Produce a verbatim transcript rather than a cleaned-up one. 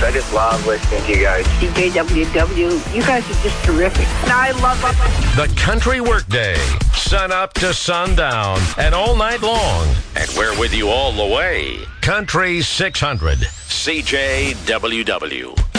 I just love listening to you guys. C J W W, you guys are just terrific. And I love it. The Country Workday, sun up to sundown, and all night long. And we're with you all the way. Country six hundred. C J W W.